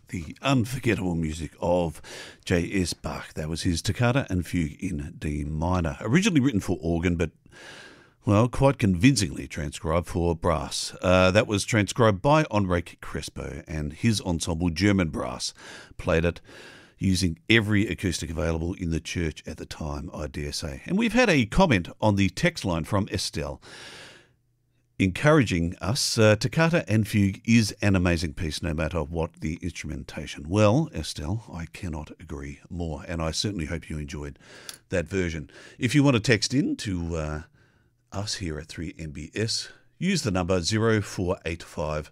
The unforgettable music of J.S. Bach. That was his Toccata and Fugue in D minor. Originally written for organ, but, well, quite convincingly transcribed for brass. That was transcribed by Enrique Crespo, and his ensemble German Brass played it using every acoustic available in the church at the time, I dare say. And we've had a comment on the text line from Estelle, encouraging us, Toccata and Fugue is an amazing piece no matter what the instrumentation. Well, Estelle, I cannot agree more, and I certainly hope you enjoyed that version. If you want to text in to us here at 3MBS, use the number 0485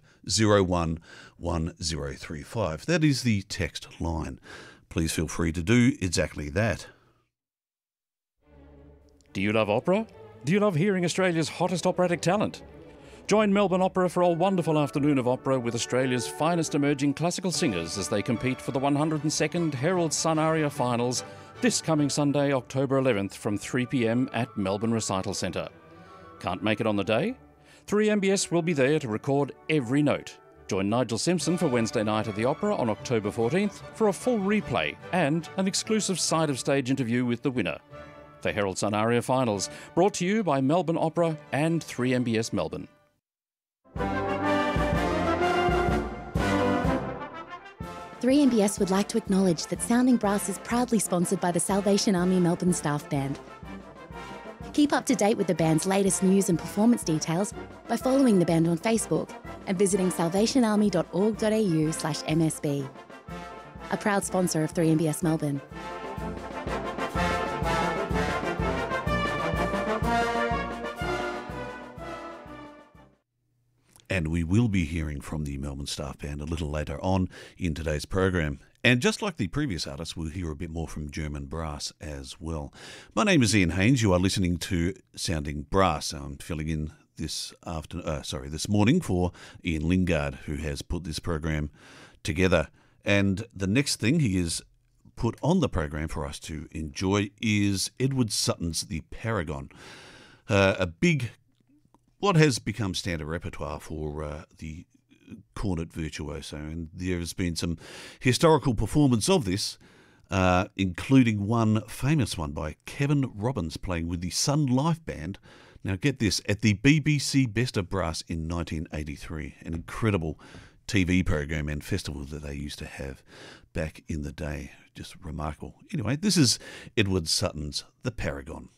011035. That is the text line. Please feel free to do exactly that. Do you love opera? Do you love hearing Australia's hottest operatic talent? Join Melbourne Opera for a wonderful afternoon of opera with Australia's finest emerging classical singers as they compete for the 102nd Herald Sun Aria Finals this coming Sunday, October 11th from 3 p.m. at Melbourne Recital Centre. Can't make it on the day? 3MBS will be there to record every note. Join Nigel Simpson for Wednesday night at the Opera on October 14th for a full replay and an exclusive side-of-stage interview with the winner. The Herald Sun Aria Finals, brought to you by Melbourne Opera and 3MBS Melbourne. 3MBS would like to acknowledge that Sounding Brass is proudly sponsored by the Salvation Army Melbourne Staff Band. Keep up to date with the band's latest news and performance details by following the band on Facebook and visiting salvationarmy.org.au/MSB. A proud sponsor of 3MBS Melbourne. And we will be hearing from the Melbourne Staff Band a little later on in today's program. And just like the previous artists, we'll hear a bit more from German Brass as well. My name is Ian Haynes. You are listening to Sounding Brass. I'm filling in this morning for Ian Lingard, who has put this program together. And the next thing he has put on the program for us to enjoy is Edward Sutton's The Paragon, what has become standard repertoire for the cornet virtuoso, and there has been some historical performance of this, including one famous one by Kevin Robbins playing with the Sun Life Band. Now get this, at the BBC Best of Brass in 1983, an incredible TV program and festival that they used to have back in the day. Just remarkable. Anyway, this is Edward Sutton's The Paragon.